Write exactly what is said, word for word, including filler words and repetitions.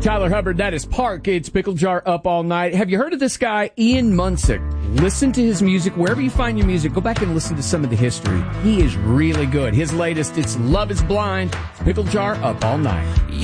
Tyler Hubbard, that is Park. It's Pickle Jar Up All Night. Have you heard of this guy, Ian Munsick? Listen to his music. Wherever you find your music, go back and listen to some of the history. He is really good. His latest, it's Love is Blind. Pickle Jar Up All Night.